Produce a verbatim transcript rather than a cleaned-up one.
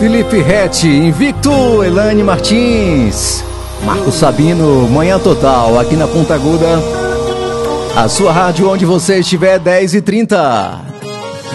Felipe Rete, Invicto, Elaine Martins, Marco Sabino, Manhã Total, aqui na Ponta Aguda. A sua rádio onde você estiver, dez e trinta.